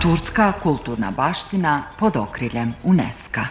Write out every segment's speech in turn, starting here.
Turska kulturna baština pod okriljem UNESCO-a.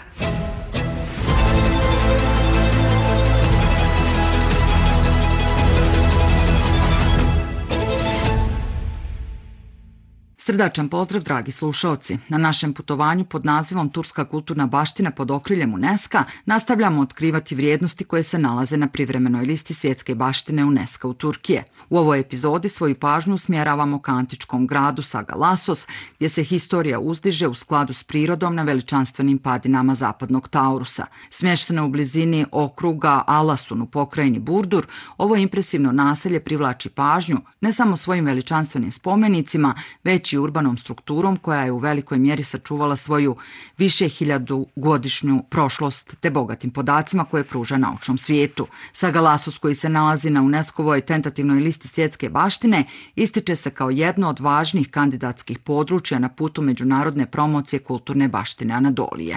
Srdačan pozdrav, dragi slušaoci. Na našem putovanju pod nazivom Turska kulturna baština pod okriljem UNESCO-a nastavljamo otkrivati vrijednosti koje se nalaze na privremenoj listi svjetske baštine UNESCO u Turkije. U ovoj epizodi svoju pažnju usmjeravamo ka antičkom gradu Sagalassos, gdje se historija uzdiže u skladu s prirodom na veličanstvenim padinama zapadnog Taurusa. Smješteno u blizini okruga Alasun u pokrajini Burdur, ovo impresivno naselje privlači pažnju ne samo svojim veličanstvenim spomenicima, već i urbanom strukturom koja je u velikoj mjeri sačuvala svoju više hiljadugodišnju prošlost te bogatim podacima koje pruža naučnom svijetu. Sagalassos, koji se nalazi na UNESCO-ovoj tentativnoj listi svjetske baštine, ističe se kao jedno od važnih kandidatskih područja na putu međunarodne promocije kulturne baštine Anadolije.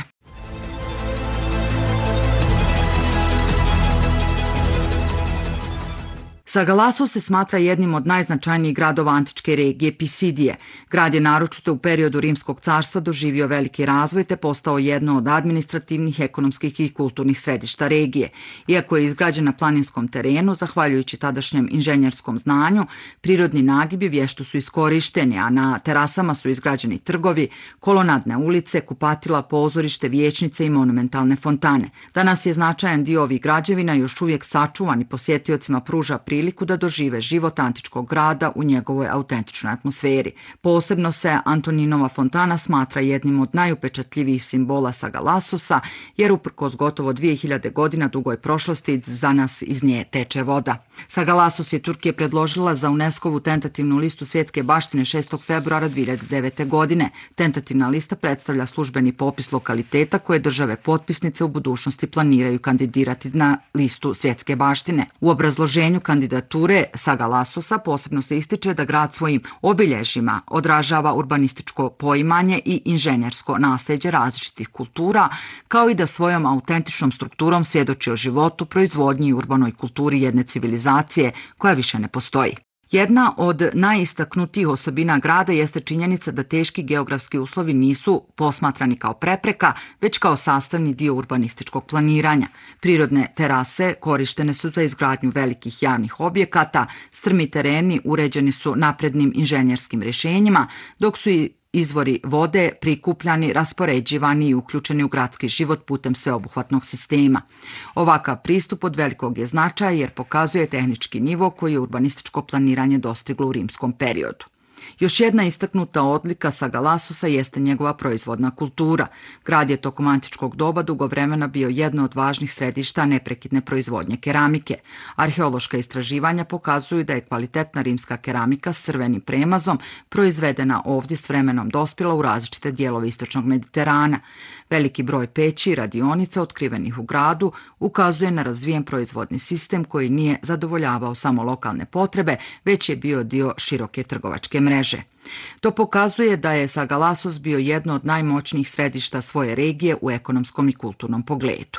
Sagalassos se smatra jednim od najznačajnijih gradova antičke regije Pisidije. Grad je naročito u periodu Rimskog carstva doživio veliki razvoj te postao jedno od administrativnih, ekonomskih i kulturnih središta regije. Iako je izgrađen na planinskom terenu, zahvaljujući tadašnjem inženjerskom znanju, prirodni nagibi vješto su iskorišteni, a na terasama su izgrađeni trgovi, kolonadne ulice, kupatila, pozorište, vijećnice i monumentalne fontane. Danas je značajan dio ovih građevina još uvijek sačuvan i posjetiocima pruža priliku da dožive život antičkog grada u njegovoj autentičnoj atmosferi. Posebno se Antoninova fontana smatra jednim od najupečatljivijih simbola Sagalassosa, jer uprkos gotovo 2000 godina dugoj prošlosti za nas iz nje teče voda. Sagalassos je Turkija predložila za UNESCO-vu tentativnu listu svjetske baštine 6. februara 2009. godine. Tentativna lista predstavlja službeni popis lokaliteta koje države potpisnice u budućnosti planiraju kandidirati na listu svjetske baštine. U obrazloženju kandidature Sagalassosa posebno se ističe da grad svojim obilježjima odražava urbanističko poimanje i inženjersko nasljeđe različitih kultura, kao i da svojom autentičnom strukturom svjedoči o životu, proizvodnji i urbanoj kulturi jedne civilizacije koja više ne postoji. Jedna od najistaknutijih osobina grada jeste činjenica da teški geografski uslovi nisu posmatrani kao prepreka, već kao sastavni dio urbanističkog planiranja. Prirodne terase korištene su za izgradnju velikih javnih objekata, strmi tereni uređeni su naprednim inženjerskim rješenjima, dok su i izvori vode prikupljani, raspoređivani i uključeni u gradski život putem sveobuhvatnog sistema. Ovakav pristup od velikog je značaja jer pokazuje tehnički nivo koji je urbanističko planiranje dostiglo u rimskom periodu. Još jedna istaknuta odlika Sagalassosa jeste njegova proizvodna kultura. Grad je tokom antičkog doba dugo vremena bio jedno od važnih središta neprekidne proizvodnje keramike. Arheološka istraživanja pokazuju da je kvalitetna rimska keramika s crvenim premazom proizvedena ovdje s vremenom dospjela u različite dijelove istočnog Mediterana. Veliki broj peći i radionica otkrivenih u gradu ukazuje na razvijen proizvodni sistem koji nije zadovoljavao samo lokalne potrebe, već je bio dio široke trgovačke mreže. To pokazuje da je Sagalassos bio jedno od najmoćnijih središta svoje regije u ekonomskom i kulturnom pogledu.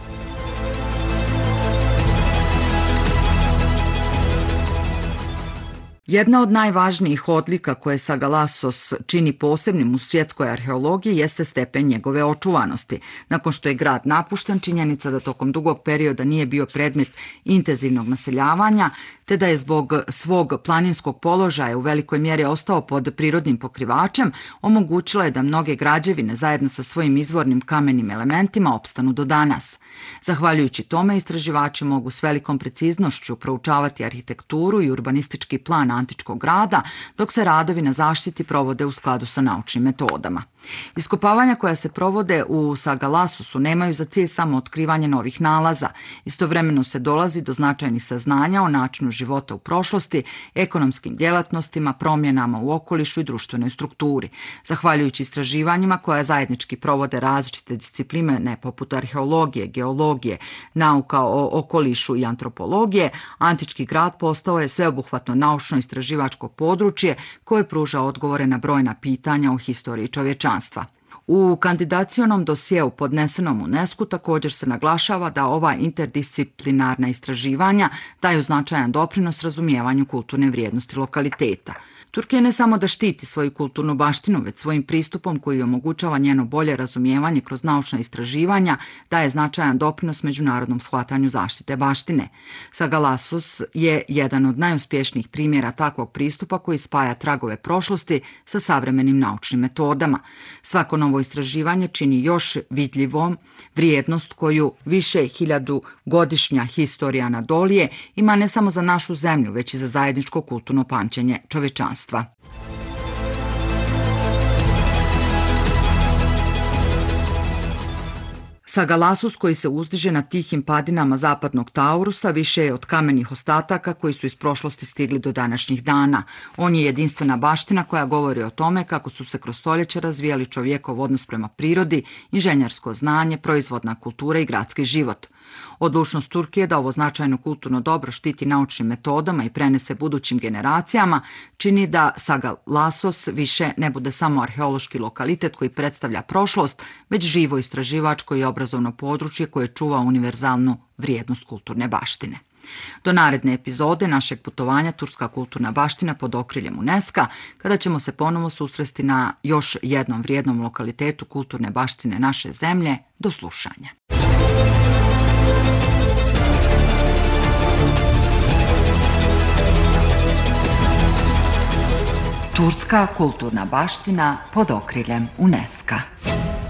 Jedna od najvažnijih odlika koje Sagalassos čini posebnim u svjetskoj arheologiji jeste stepen njegove očuvanosti. Nakon što je grad napušten, činjenica da tokom dugog perioda nije bio predmet intenzivnog naseljavanja, te da je zbog svog planinskog položaja u velikoj mjeri ostao pod prirodnim pokrivačem, omogućila je da mnoge građevine zajedno sa svojim izvornim kamenim elementima opstanu do danas. Zahvaljujući tome, istraživači mogu s velikom preciznošću proučavati arhitekturu i urbanistički plan antičkog grada, dok se radovi na zaštiti provode u skladu sa naučnim metodama. Iskopavanja koja se provode u Sagalassosu nemaju za cilj samo otkrivanje novih nalaza. Istovremeno se dolazi do značajnih saznanja o načinu života u prošlosti, ekonomskim djelatnostima, promjenama u okolišu i društvenoj strukturi. Zahvaljujući istraživanjima koja zajednički provode različite discipline poput arheologije, geologije, nauka o okolišu i antropologije, antički grad postao je sveobuhvatno naučno istraživačko područje koje pruža odgovore na brojna pitanja o historiji čovječanstva. U kandidacionom dosjeu podnesenom UNESCO također se naglašava da ova interdisciplinarna istraživanja daju značajan doprinos razumijevanju kulturne vrijednosti lokaliteta. Turkija ne samo da štiti svoju kulturnu baštinu, već svojim pristupom koji omogućava njeno bolje razumijevanje kroz naučna istraživanja daje značajan doprinos međunarodnom shvatanju zaštite baštine. Sagalassos je jedan od najuspješnijih primjera takvog pristupa koji spaja tragove prošlosti sa savremenim naučnim metodama. Svako novo istraživanje čini još vidljivom vrijednost koju više hiljadugodišnja historija Anadolije ima ne samo za našu zemlju, već i za zajedničko kulturno pamćenje čovečanstva. Sagalassos, koji se uzdiže na tihim padinama zapadnog Taurusa, više je od kamenih ostataka koji su iz prošlosti stigli do današnjih dana. On je jedinstvena baština koja govori o tome kako su se kroz stoljeće razvijali čovjekov odnos prema prirodi, inženjersko znanje, proizvodna kultura i gradski život. Odlučnost Turkije da ovo značajno kulturno dobro štiti naučnim metodama i prenese budućim generacijama čini da Sagalassos više ne bude samo arheološki lokalitet koji predstavlja prošlost, već živo istraživačko i obrazovno područje koje čuva univerzalnu vrijednost kulturne baštine. Do naredne epizode našeg putovanja Turska kulturna baština pod okriljem UNESCO, kada ćemo se ponovo susresti na još jednom vrijednom lokalitetu kulturne baštine naše zemlje. Do slušanja. Turska kulturna baština pod okriljem UNESCO.